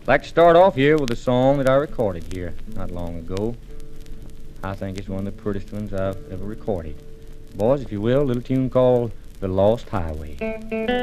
I'd like to start off here with a song that I recorded here not long ago. I think it's one of the prettiest ones I've ever recorded. Boys, if you will, a little tune called The Lost Highway.